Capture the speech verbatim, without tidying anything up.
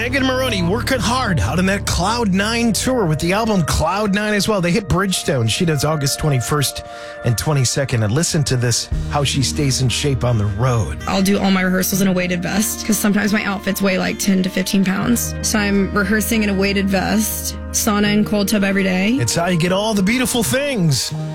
Megan Moroney working hard out on that Cloud nine tour with the album Cloud nine as well. They hit Bridgestone. She does August twenty-first and twenty-second. And listen to this, how she stays in shape on the road. I'll do all my rehearsals in a weighted vest because sometimes my outfits weigh like ten to fifteen pounds. So I'm rehearsing in a weighted vest, sauna and cold tub every day. It's how you get all the beautiful things.